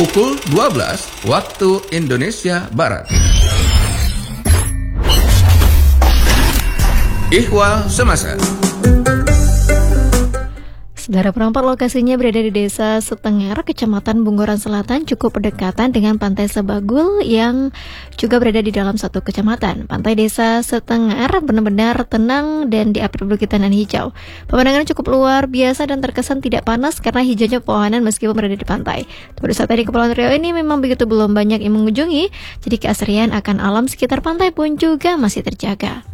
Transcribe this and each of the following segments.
pukul 12 waktu Indonesia Barat. Ihwal Semasa. Saudara perempat lokasinya berada di Desa Setengar, Kecamatan Bungoran Selatan, cukup berdekatan dengan Pantai Sebagul yang juga berada di dalam satu kecamatan. Pantai Desa Setengar benar-benar tenang dan diapit perbukitan dan hijau. Pemandangan cukup luar biasa dan terkesan tidak panas karena hijaunya pepohonan meskipun berada di pantai. Wisata di Kepulauan Riau ini memang begitu belum banyak yang mengunjungi, jadi keasrian akan alam sekitar pantai pun juga masih terjaga.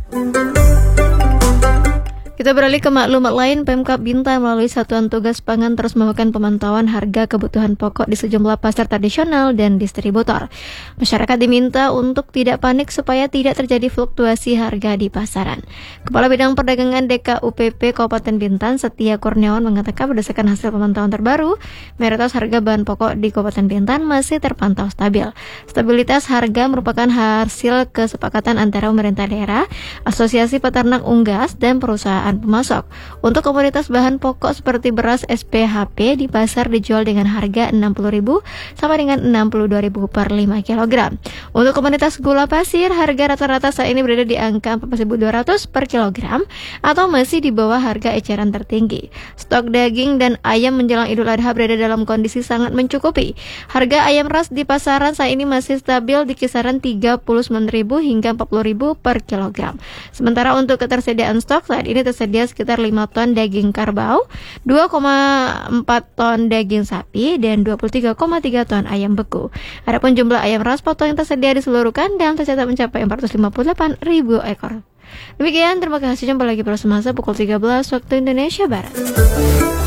Kita beralih ke maklumat lain. Pemkab Bintan melalui Satuan Tugas Pangan terus melakukan pemantauan harga kebutuhan pokok di sejumlah pasar tradisional dan distributor. Masyarakat diminta untuk tidak panik supaya tidak terjadi fluktuasi harga di pasaran. Kepala Bidang Perdagangan DKUPP Kabupaten Bintan, Setia Kurniawan, mengatakan berdasarkan hasil pemantauan terbaru, mayoritas harga bahan pokok di Kabupaten Bintan masih terpantau stabil. Stabilitas harga merupakan hasil kesepakatan antara pemerintah daerah, Asosiasi Peternak Unggas, dan perusahaan pemasok. Untuk komoditas bahan pokok seperti beras SPHP di pasar dijual dengan harga Rp60.000 sama dengan Rp62.000 per 5 kg. Untuk komoditas gula pasir, harga rata-rata saat ini berada di angka Rp14.200 per kilogram atau masih di bawah harga eceran tertinggi. Stok daging dan ayam menjelang Idul Adha berada dalam kondisi sangat mencukupi. Harga ayam ras di pasaran saat ini masih stabil di kisaran Rp39.000 hingga Rp40.000 per kilogram. Sementara untuk ketersediaan stok saat ini tersedia sekitar 5 ton daging karbau, 2,4 ton daging sapi, dan 23,3 ton ayam beku. Adapun jumlah ayam ras potong yang tersedia di seluruh kandang tercatat mencapai 458.000 ekor. Demikian, terima kasih. Jumpa lagi pada semasa pukul 13 waktu Indonesia Barat.